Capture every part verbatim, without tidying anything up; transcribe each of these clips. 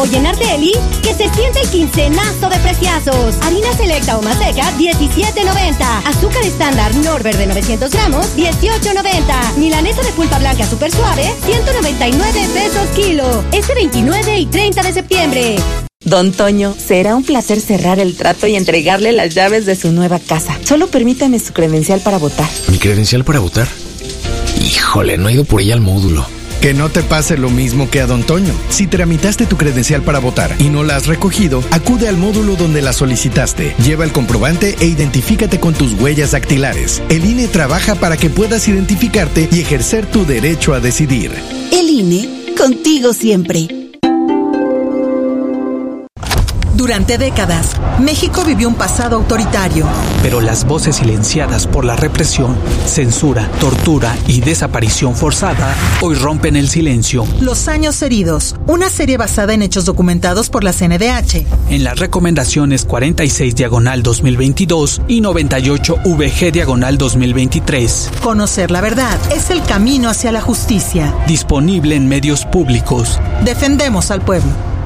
o llenarte Eli, que se siente el quincenazo de preciazos. Harina selecta o maseca, diecisiete noventa. Azúcar estándar Norbert de novecientos gramos, dieciocho noventa. Milanesa de pulpa blanca super suave, ciento noventa y nueve pesos kilo. Este veintinueve y treinta de septiembre. Don Toño, será un placer cerrar el trato y entregarle las llaves de su nueva casa. Solo permítame su credencial para votar. ¿Mi credencial para votar? Híjole, no he ido por ella al módulo. Que no te pase lo mismo que a Don Toño. Si tramitaste tu credencial para votar y no la has recogido, acude al módulo donde la solicitaste. Lleva el comprobante e identifícate con tus huellas dactilares. El I N E trabaja para que puedas identificarte y ejercer tu derecho a decidir. El I N E, contigo siempre. Durante décadas, México vivió un pasado autoritario. Pero las voces silenciadas por la represión, censura, tortura y desaparición forzada hoy rompen el silencio. Los años heridos, una serie basada en hechos documentados por la C N D H. En las recomendaciones cuarenta y seis diagonal dos mil veintidós y noventa y ocho V G diagonal dos mil veintitrés. Conocer la verdad es el camino hacia la justicia. Disponible en medios públicos. Defendemos al pueblo.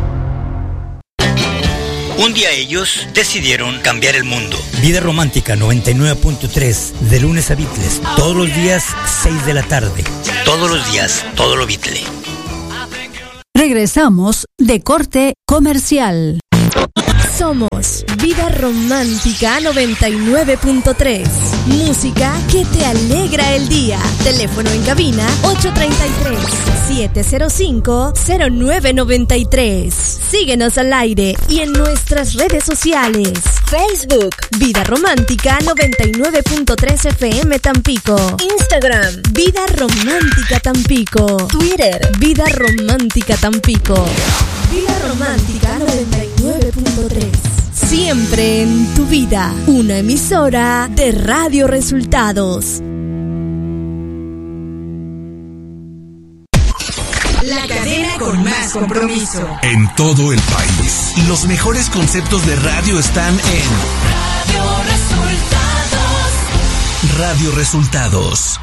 Un día ellos decidieron cambiar el mundo. Vida Romántica noventa y nueve punto tres, de lunes a Beatles. Todos los días, seis de la tarde. Todos los días, todo lo Beatle. Regresamos de corte comercial. Somos Vida Romántica noventa y nueve punto tres. Música que te alegra el día. Teléfono en cabina ocho tres tres, siete cero cinco, cero nueve nueve tres. Síguenos al aire y en nuestras redes sociales. Facebook Vida Romántica noventa y nueve punto tres F M Tampico. Instagram Vida Romántica Tampico. Twitter Vida Romántica Tampico. Vida Romántica noventa y nueve punto tres. Siempre en tu vida. Una emisora de Radio Resultados. La cadena con más compromiso. En todo el país. Los mejores conceptos de radio están en Radio Resultados. Radio Resultados.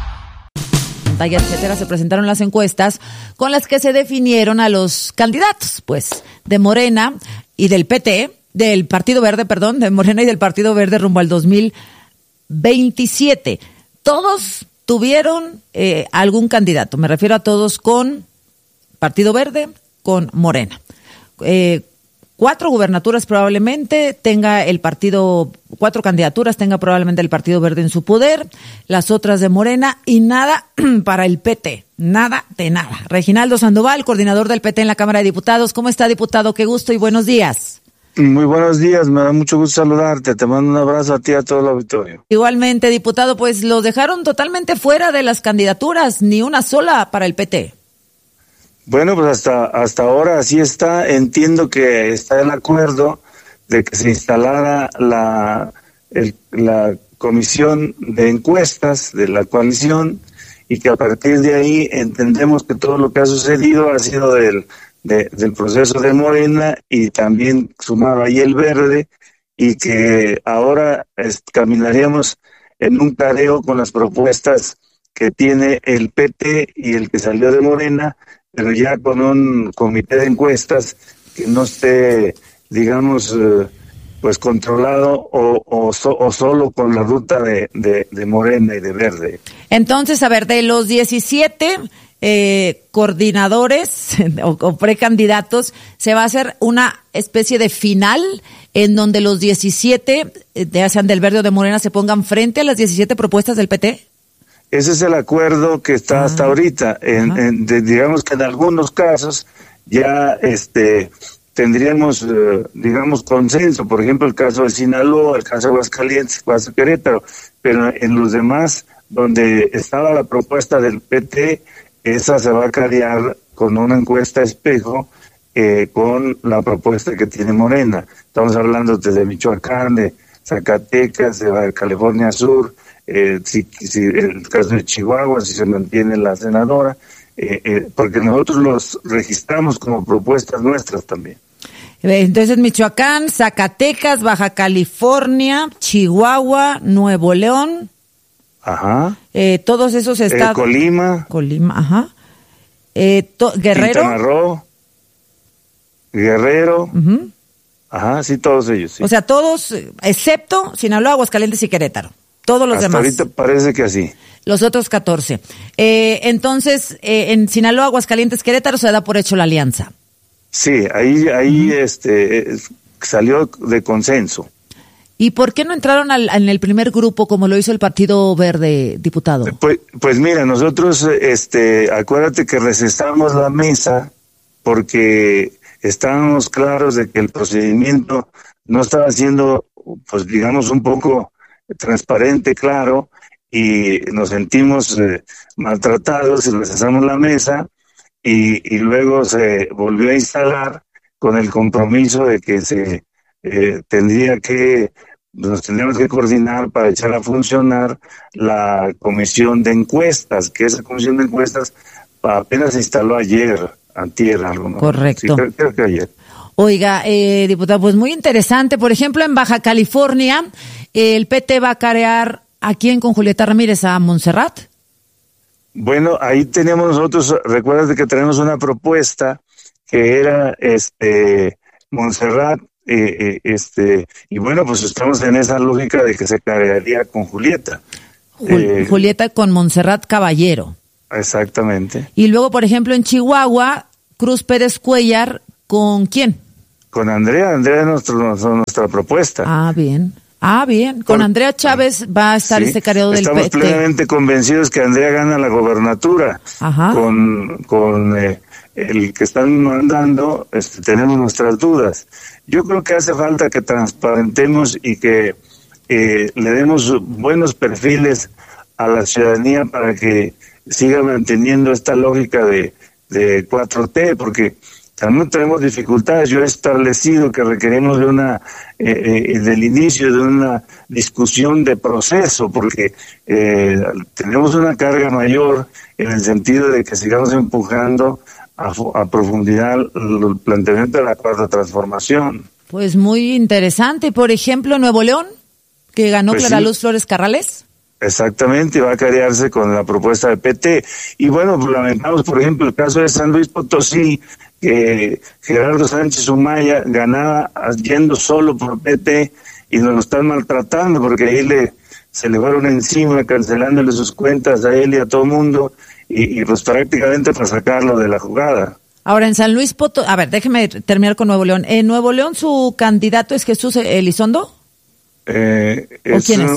Etcétera, se presentaron las encuestas con las que se definieron a los candidatos, pues, de Morena y del P T, del Partido Verde, perdón, de Morena y del Partido Verde rumbo al dos mil veintisiete. Todos tuvieron eh, algún candidato, me refiero a todos con Partido Verde, con Morena. Eh, cuatro gubernaturas probablemente tenga el partido, cuatro candidaturas tenga probablemente el Partido Verde en su poder, las otras de Morena y nada para el P T, nada de nada. Reginaldo Sandoval, coordinador del P T en la Cámara de Diputados. ¿Cómo está, diputado? Qué gusto y buenos días. Muy buenos días, me da mucho gusto saludarte, te mando un abrazo a ti y a todo el auditorio. Igualmente, diputado, pues los dejaron totalmente fuera de las candidaturas, ni una sola para el P T. Bueno, pues hasta hasta ahora así está. Entiendo que está el acuerdo de que se instalara la el, la comisión de encuestas de la coalición y que a partir de ahí entendemos que todo lo que ha sucedido ha sido del de, del proceso de Morena y también sumado ahí el Verde y que ahora es, caminaríamos en un careo con las propuestas que tiene el P T y el que salió de Morena, pero ya con un comité de encuestas que no esté, digamos, eh, pues controlado o, o, so, o solo con la ruta de, de, de Morena y de Verde. Entonces, a ver, de los diecisiete eh, coordinadores o, o precandidatos, se va a hacer una especie de final en donde los diecisiete, ya sean del Verde o de Morena, se pongan frente a las diecisiete propuestas del P T. Ese es el acuerdo que está ah, hasta ahorita. En, en, de, digamos que en algunos casos ya este tendríamos, eh, digamos, consenso. Por ejemplo, el caso de Sinaloa, el caso de Aguascalientes, el caso de Querétaro. Pero en los demás, donde estaba la propuesta del P T, esa se va a crear con una encuesta espejo eh, con la propuesta que tiene Morena. Estamos hablando desde Michoacán, de Zacatecas, de California Sur, eh, si, si el caso de Chihuahua, si se mantiene la senadora, eh, eh, porque nosotros los registramos como propuestas nuestras también. Entonces, Michoacán, Zacatecas, Baja California, Chihuahua, Nuevo León. Ajá. Eh, todos esos estados. Eh, Colima. Colima, ajá. Eh, to, Guerrero. Quintana Roo. Guerrero. Uh-huh. Ajá, sí, todos ellos. Sí. O sea, todos, excepto Sinaloa, Aguascalientes y Querétaro. Todos los Hasta demás. ahorita parece que así. Los otros catorce. Eh, entonces, eh, en Sinaloa, Aguascalientes, Querétaro se da por hecho la alianza. Sí, ahí, ahí, uh-huh. este, salió de consenso. ¿Y por qué no entraron al, en el primer grupo como lo hizo el Partido Verde, diputado? Pues, pues mira, nosotros, este, acuérdate que recesamos la mesa porque estábamos claros de que el procedimiento no estaba siendo, pues digamos, un poco transparente, claro, y nos sentimos eh, maltratados y recesamos la mesa y, y luego se volvió a instalar con el compromiso de que se eh, tendría que, nos tendríamos que coordinar para echar a funcionar la comisión de encuestas, que esa comisión de encuestas apenas se instaló ayer, antier, algo, ¿no? Correcto. Sí, creo, creo que ayer. Oiga, eh, diputado, pues muy interesante. Por ejemplo, en Baja California, el P T va a carear ¿a quién con Julieta Ramírez? ¿A Montserrat? Bueno, ahí tenemos nosotros, recuerda que tenemos una propuesta que era este Montserrat, eh, eh, este, y bueno, pues estamos en esa lógica de que se carearía con Julieta. Jul- eh, Julieta con Montserrat Caballero. Exactamente. Y luego, por ejemplo, en Chihuahua, Cruz Pérez Cuellar, ¿con quién? Con Andrea, Andrea es nuestro, nuestra propuesta. Ah, bien. Ah, bien. Con Por, Andrea Chávez va a estar sí, este careo del estamos P T. Estamos plenamente convencidos que Andrea gana la gobernatura. Ajá. Con, con eh, el que están mandando, este, tenemos nuestras dudas. Yo creo que hace falta que transparentemos y que eh, le demos buenos perfiles a la ciudadanía para que siga manteniendo esta lógica de, de cuatro T, porque también tenemos dificultades. Yo he establecido que requerimos de una eh, eh, del inicio de una discusión de proceso, porque eh, tenemos una carga mayor en el sentido de que sigamos empujando a, a profundidad el planteamiento de la cuarta transformación. Pues muy interesante. Por ejemplo, Nuevo León, que ganó pues Clara sí. Luz Flores Carrales. Exactamente, va a carearse con la propuesta de P T. Y bueno, pues lamentamos, por ejemplo, el caso de San Luis Potosí, que Gerardo Sánchez Humaya ganaba yendo solo por P T y nos lo están maltratando porque ahí le se le fueron encima cancelándole sus cuentas a él y a todo el mundo y, y pues prácticamente para sacarlo de la jugada. Ahora, en San Luis Potosí, a ver, déjeme terminar con Nuevo León. ¿En Nuevo León su candidato es Jesús Elizondo? Eh, ¿O es, quién es?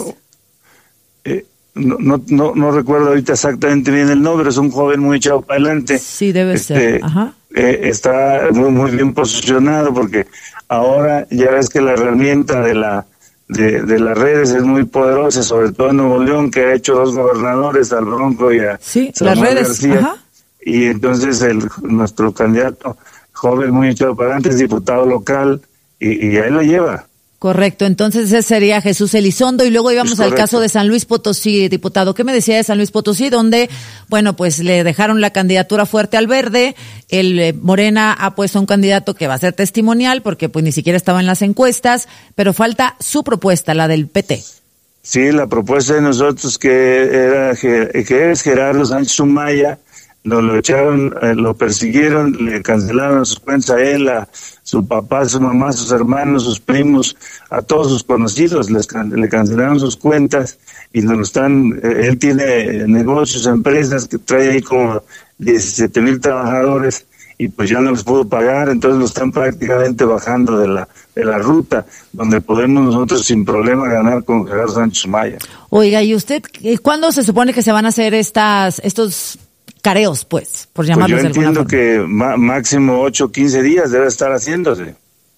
Eh, no, no, no, no recuerdo ahorita exactamente bien el nombre, es un joven muy echado para adelante. Sí, debe este, ser. Ajá. Eh, está muy, muy bien posicionado porque ahora ya ves que la herramienta de la de, de las redes es muy poderosa, sobre todo en Nuevo León, que ha hecho dos gobernadores, al Bronco y a sí, Samuel las redes. García. Ajá. Y entonces el nuestro candidato joven muy echado para adelante es diputado local y, y ahí lo lleva. Correcto, entonces ese sería Jesús Elizondo y luego íbamos al caso de San Luis Potosí, diputado. ¿Qué me decía de San Luis Potosí? Donde, bueno, pues le dejaron la candidatura fuerte al Verde, el eh, Morena ha puesto a un candidato que va a ser testimonial porque pues ni siquiera estaba en las encuestas, pero falta su propuesta, la del P T. Sí, la propuesta de nosotros que era que es Gerardo Sánchez Humaya, nos lo echaron, eh, lo persiguieron, le cancelaron sus cuentas a él, a su papá, su mamá, sus hermanos, sus primos, a todos sus conocidos, les le cancelaron sus cuentas y nos lo están, eh, él tiene negocios, empresas que trae ahí como diecisiete mil trabajadores y pues ya no les pudo pagar, entonces lo están prácticamente bajando de la de la ruta, donde podemos nosotros sin problema ganar con Gerardo Sánchez Humaya. Oiga, ¿y usted cuándo se supone que se van a hacer estas estos careos, pues, por llamarlos pues yo de alguna forma? entiendo que má, máximo ocho, quince días debe estar haciéndose.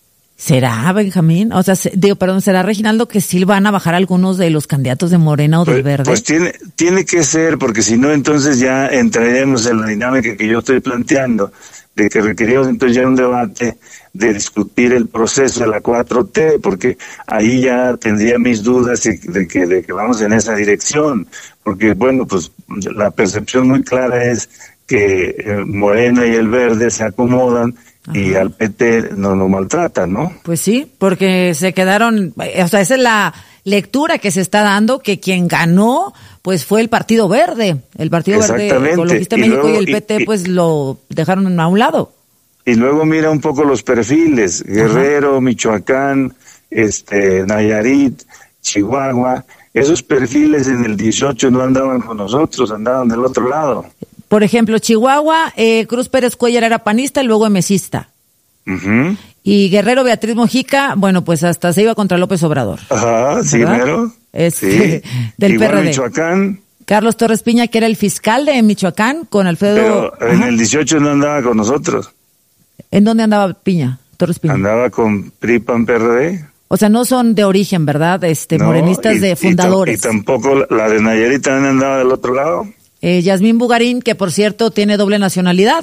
¿Será, Benjamín? O sea, se, digo, perdón, ¿será, Reginaldo, que sí van a bajar algunos de los candidatos de Morena o pues, del Verde? Pues tiene, tiene que ser, porque si no, entonces ya entraremos en la dinámica que yo estoy planteando, de que requerimos entonces ya un debate de discutir el proceso de la cuatro T, porque ahí ya tendría mis dudas de que, de que vamos en esa dirección, porque bueno, pues la percepción muy clara es que eh, Morena y el Verde se acomodan. Ajá. Y al P T no lo maltratan, ¿no? Pues sí, porque se quedaron, o sea, esa es la lectura que se está dando, que quien ganó, pues fue el Partido Verde, el Partido Verde Ecologista de México, y, luego, y el P T, y, pues lo dejaron a un lado. y luego mira un poco los perfiles, Guerrero, ajá, Michoacán, este, Nayarit, Chihuahua, esos perfiles en el dieciocho no andaban con nosotros, andaban del otro lado. Por ejemplo, Chihuahua, eh, Cruz Pérez Cuellar era panista y luego emesista. Uh-huh. Y Guerrero Beatriz Mojica, bueno, pues hasta se iba contra López Obrador. Ajá, sí, mero. Este, sí. Del Igual P R D. Michoacán. Carlos Torres Piña, que era el fiscal de Michoacán, con Alfredo... Pero en el dieciocho no andaba con nosotros. ¿En dónde andaba Piña, Torres Piña? Andaba con P R I, P A N, P R D. O sea, no son de origen, ¿verdad? Este, no, morenistas y, de fundadores. Y, y tampoco la de Nayarit también andaba del otro lado. Eh, Yasmín Bugarín, que por cierto tiene doble nacionalidad.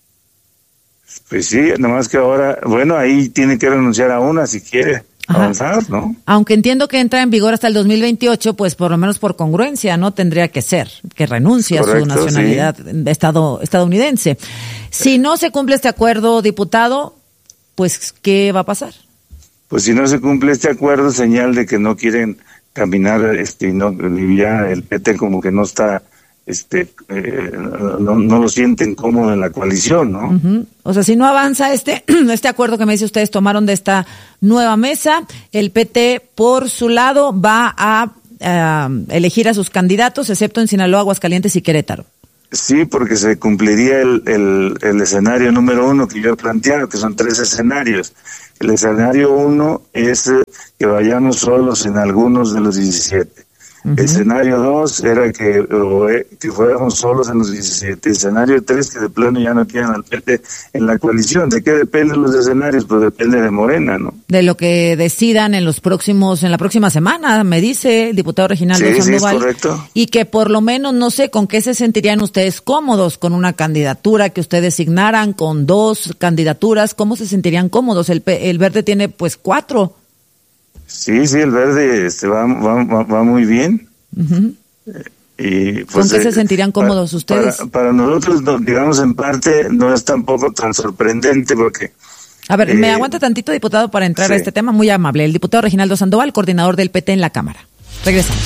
Pues sí, nomás que ahora, bueno, ahí tiene que renunciar a una si quiere. Ajá. Avanzar, ¿no? Aunque entiendo que entra en vigor hasta el dos mil veintiocho, pues por lo menos por congruencia, ¿no? Tendría que ser, que renuncie Correcto, a su nacionalidad sí. estado, estadounidense. Si no se cumple este acuerdo, diputado, pues, ¿qué va a pasar? Pues si no se cumple este acuerdo, señal de que no quieren caminar, este, no, ya el P T como que no está, este, eh, no, no lo sienten cómodo en la coalición, ¿no? Uh-huh. O sea, si no avanza este, este acuerdo que me dice ustedes tomaron de esta nueva mesa, el P T por su lado va a uh, elegir a sus candidatos, excepto en Sinaloa, Aguascalientes y Querétaro. Sí, porque se cumpliría el, el, el escenario número uno que yo he planteado, que son tres escenarios. El escenario uno es que vayamos solos en algunos de los diecisiete. Uh-huh. El escenario dos era que, o, que fuéramos solos en los diecisiete. El escenario tres que de plano ya no quieran al P T en la coalición. ¿De qué dependen los escenarios? Pues depende de Morena, ¿no? De lo que decidan en los próximos, en la próxima semana, me dice el diputado Reginaldo sí, Sandoval. Sí, es correcto. Y que por lo menos, no sé, ¿con qué se sentirían ustedes cómodos? ¿Con una candidatura que ustedes designaran? ¿Con dos candidaturas? ¿Cómo se sentirían cómodos? El, el Verde tiene pues cuatro. Sí, sí, el Verde este, va, va, va muy bien. Uh-huh. Y, pues, ¿Con qué eh, se sentirían cómodos para, ustedes? Para, para nosotros, no, digamos, en parte no es tampoco tan sorprendente porque... A ver, eh, me aguanta tantito, diputado, para entrar sí. a este tema, muy amable. El diputado Reginaldo Sandoval, coordinador del P T en la Cámara. Regresamos.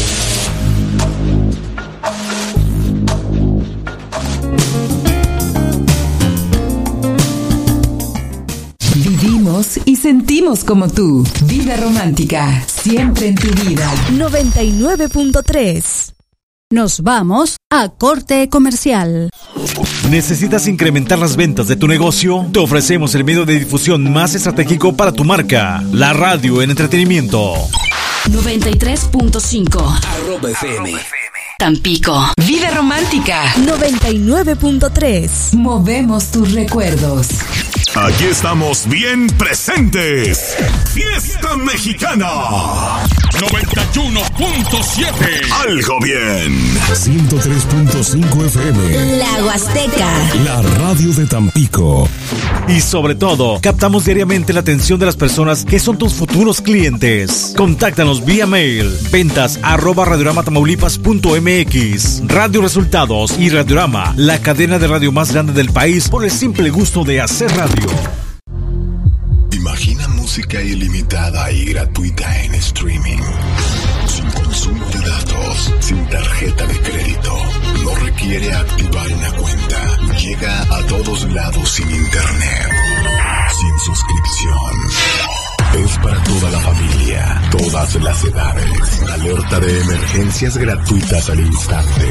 Vivimos y sentimos como tú. Vida romántica, siempre en tu vida. noventa y nueve punto tres. Nos vamos a corte comercial. ¿Necesitas incrementar las ventas de tu negocio? Te ofrecemos el medio de difusión más estratégico para tu marca, la radio en entretenimiento. noventa y tres punto cinco. Arroba F M. Tampico. Vida romántica. noventa y nueve punto tres. Movemos tus recuerdos. Aquí estamos bien presentes. Fiesta Mexicana. noventa y uno punto siete. Algo bien. ciento tres punto cinco F M. La Huasteca. La radio de Tampico. Y sobre todo, captamos diariamente la atención de las personas que son tus futuros clientes. Contáctanos vía mail. Ventas arroba radioramatamaullipas punto m x. Radio Resultados y Radiorama, la cadena de radio más grande del país por el simple gusto de hacer radio. Imagina música ilimitada y gratuita en streaming. Sin consumo de datos, sin tarjeta de crédito. No requiere activar una cuenta. Llega a todos lados sin internet. Sin suscripción. Es para toda la familia, todas las edades. Alerta de emergencias gratuitas al instante.